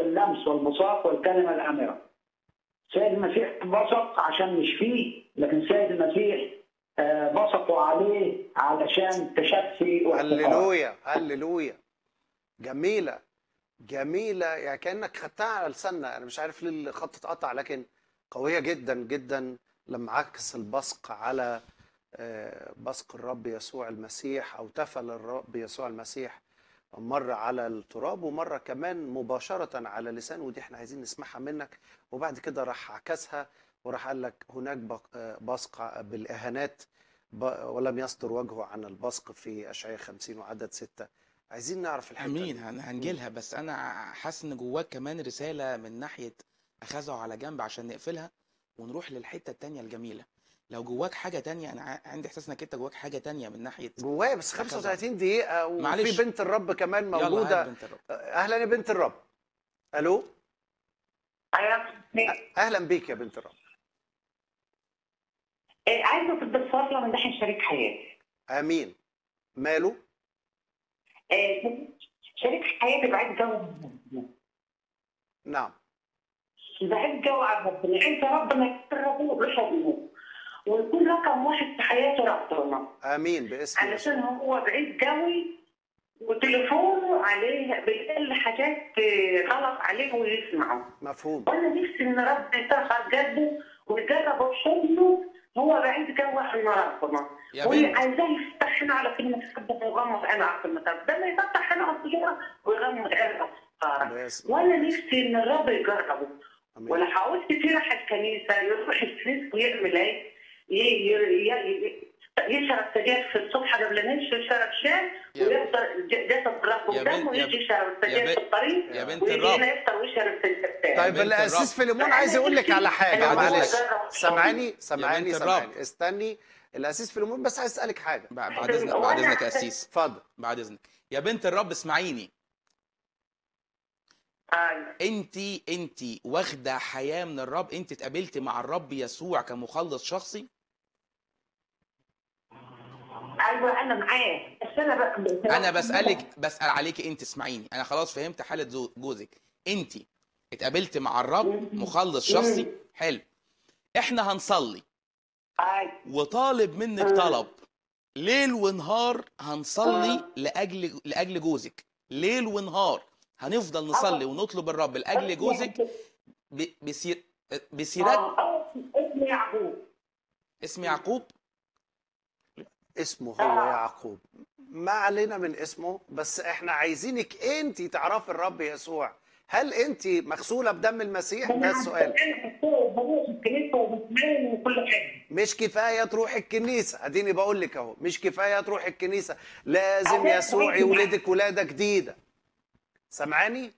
واللمس والبصاق والكلمة الآمرة. سيد المسيح بصق عشان نشفيه، لكن سيد المسيح بصقوا عليه علشان تشفي وافتقار. هللويا هللويا. جميلة جميلة، يعني كأنك خدتها على لساننا. أنا مش عارف ليه الخط اتقطع، لكن قوية جدا جدا لما عكس البصق على بصق الرب يسوع المسيح، أو تفل الرب يسوع المسيح مرة على التراب ومرة كمان مباشرة على لسانه، ودي احنا عايزين نسمعها منك. وبعد كده راح عكسها وراح قال لك هناك بصق بالإهانات ولم يستر وجهه عن البصق في أشعياء 50 وعدد 6. عايزين نعرف الحتة امين. دي. هنجيلها، بس انا حاسس ان جواك كمان رساله من ناحيه اخذه على جنب عشان نقفلها ونروح للحته التانيه الجميله. لو جواك حاجه تانيه، انا عندي احساس انك انت جواك حاجه تانيه من ناحيه جوايا بس أخذه. 35 دقيقة وفي معلش. بنت الرب كمان يلا هات موجودة. بنت الرب. أهلا يا بنت الرب. ألو. أهلا بيك يا بنت الرب. عايزه تبقى فاصله من ناحيه شريك حياتي. آمين. ماله؟ شريك حياتي بعيد جو. نعم. بعيد جو عن ربنا. انت ربنا يقربه بحضنه ويكون رقم واحد في حياته ربنا. آمين باسم علشان يسوع. هو بعيد قوي وتليفونه عليه بيقل حاجات غلط عليه ويسمعه. مفهوم. وانا نفسي ان ربنا يترفع قلبه ويجرب بحضنه. هو بعيد قوي عن ربنا. يا بنت. وعايزاه يفتح هنا على كلمه ربنا ويغمض عينه على كلمه ربنا. ده ما يفتح هنا على السجاره ويغمض عينه على السجاره. باسم وانا نفسي ان الرب يجربه. آمين. ولا حاولت في راح الكنيسه يروح الكنيسه ويعمل ايه؟ يشرب سجاير في الصبح قبل ما يمشي، يشرب شاي ويفطر جسد الرب قدامه ويجي يشرب سجاير في الطريق. يا بنت ويجي الرب. هنا يفطر ويشرب سجاير. طيب بنت القسيس الرب. فيليمون عايز يقول لك على حاجة. أنا معلش بجرب. سامعاني بنت سامعاني الرب. سامعاني. استني القسيس فيليمون بس عايز اسالك حاجة. بعد اذنك، بعد اذنك يا قسيس. اتفضل. بعد اذنك يا بنت الرب، اسمعيني. انت واخده حياه من الرب. انت اتقابلتي مع الرب يسوع كمخلص شخصي. ايوه انا معاه، بس انا بسال عليكي انت. اسمعيني، انا خلاص فهمت حاله جوزك. انت اتقابلتي مع الرب مخلص شخصي. حلو. احنا هنصلي وطالب منك طلب ليل ونهار. هنصلي لاجل جوزك ليل ونهار. هنفضل نصلي ونطلب الرب لاجل جوزك بسيرات. اسمي يعقوب. اسم يعقوب. اسمه هو يعقوب، ما علينا من اسمه، بس احنا عايزينك انت تعرفي الرب يسوع. هل انت مغسولة بدم المسيح؟ ده السؤال. مش كفاية تروح الكنيسة، اديني بقول لك اهو، مش كفاية تروح الكنيسة، لازم يسوع يولدك ولادة جديدة. سمعاني؟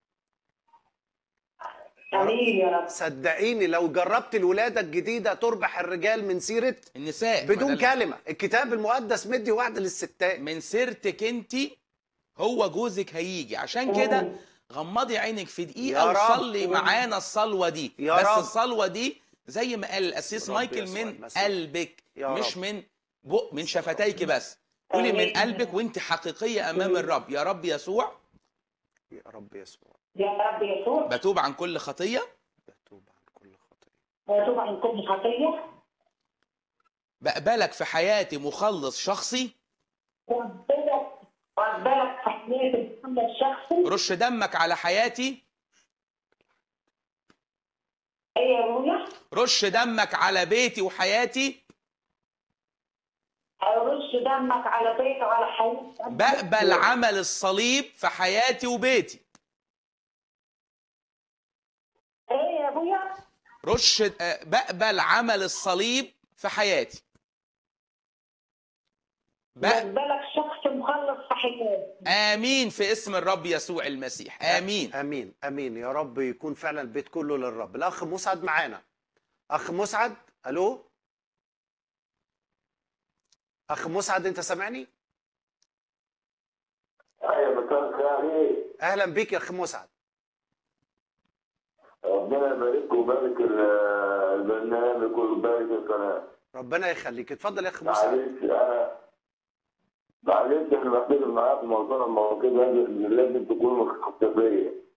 صدقيني لو جربت الولادة الجديدة تربح الرجال من سيرة النساء بدون كلمة. الكتاب المقدس مدي واحدة للستات. من سيرتك انت هو جوزك هيجي. عشان كده غمضي عينك في دقيقة وصلي معانا الصلوة دي. بس رب. الصلوة دي زي ما قال القسيس مايكل من قلبك، مش من من شفتيك بس. قولي من قلبك وانت حقيقية امام الرب. يا رب يسوع، يا رب يسوع، يا رب يسوع، بتوب عن كل خطية. بتوب عن كل خطية. بتوب عن كل خطية. بقبلك في حياتي مخلص شخصي. بقبلك في حياتي مخلص شخصي. رش دمك على حياتي. ايه يا ابويا؟ رش دمك على بيتي وحياتي. رش دمك على بيتي وعلى حياتي. بقبل عمل الصليب في حياتي وبيتي. ايه يا ابويا؟ بقبل عمل الصليب في حياتي. بقبلك شخص مخلص في حياتي. امين في اسم الرب يسوع المسيح. امين امين امين. يا رب يكون فعلا البيت كله للرب. الاخ مسعد معانا. اخ مسعد. الو اخ مسعد، انت سامعني؟ ايوه مساء. اهلا بيك يا اخ مسعد. ربنا يبارك ويبارك البرنامج ويبارك القناه. ربنا يخليك. اتفضل يا اخ مسعد. معلش احنا بختلف معاك في موضوع كده، لازم تكون خطابيه.